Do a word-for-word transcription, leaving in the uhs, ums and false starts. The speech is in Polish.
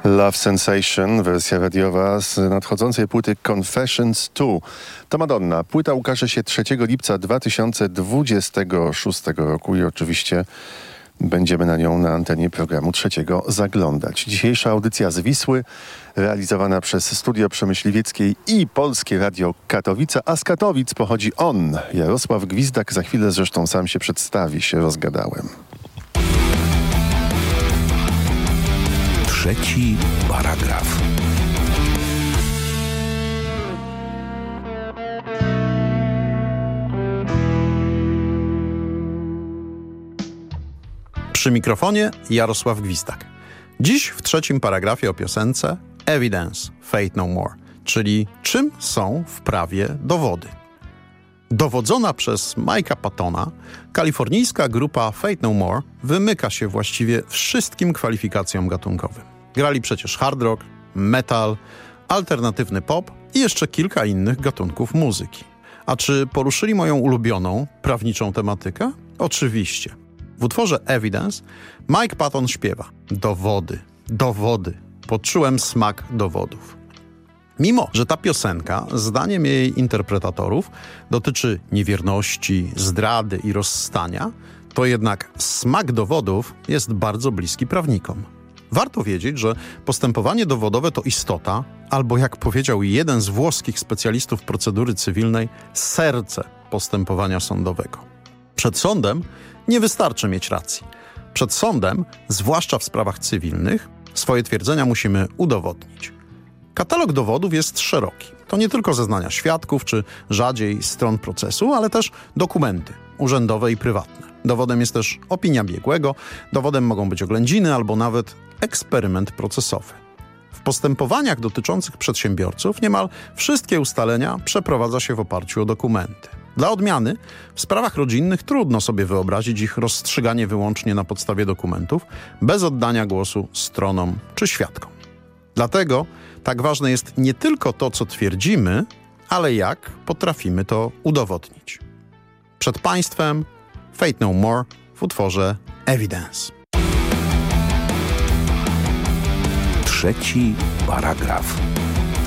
Love Sensation, wersja radiowa z nadchodzącej płyty Confessions two. To Madonna. Płyta ukaże się trzeciego lipca dwa tysiące dwudziestego szóstego roku i oczywiście będziemy na nią na antenie programu Trzeciego zaglądać. Dzisiejsza audycja z Wisły, realizowana przez Studio Przemyśliwieckie i Polskie Radio Katowice, a z Katowic pochodzi on, Jarosław Gwizdak. Za chwilę zresztą sam się przedstawi, się rozgadałem. Trzeci paragraf. Przy mikrofonie Jarosław Gwizdak. Dziś w trzecim paragrafie o piosence Evidence, Faith No More, czyli czym są w prawie dowody. Dowodzona przez Mike'a Pattona, kalifornijska grupa Faith No More wymyka się właściwie wszystkim kwalifikacjom gatunkowym. Grali przecież hard rock, metal, alternatywny pop i jeszcze kilka innych gatunków muzyki. A czy poruszyli moją ulubioną, prawniczą tematykę? Oczywiście. W utworze Evidence Mike Patton śpiewa: dowody, dowody, poczułem smak dowodów. Mimo że ta piosenka, zdaniem jej interpretatorów, dotyczy niewierności, zdrady i rozstania, to jednak smak dowodów jest bardzo bliski prawnikom. Warto wiedzieć, że postępowanie dowodowe to istota, albo jak powiedział jeden z włoskich specjalistów procedury cywilnej, serce postępowania sądowego. Przed sądem nie wystarczy mieć racji. Przed sądem, zwłaszcza w sprawach cywilnych, swoje twierdzenia musimy udowodnić. Katalog dowodów jest szeroki. To nie tylko zeznania świadków, czy rzadziej stron procesu, ale też dokumenty urzędowe i prywatne. Dowodem jest też opinia biegłego, dowodem mogą być oględziny albo nawet eksperyment procesowy. W postępowaniach dotyczących przedsiębiorców niemal wszystkie ustalenia przeprowadza się w oparciu o dokumenty. Dla odmiany, w sprawach rodzinnych trudno sobie wyobrazić ich rozstrzyganie wyłącznie na podstawie dokumentów, bez oddania głosu stronom czy świadkom. Dlatego tak ważne jest nie tylko to, co twierdzimy, ale jak potrafimy to udowodnić. Przed Państwem Faith No More w utworze Evidence. Trzeci paragraf.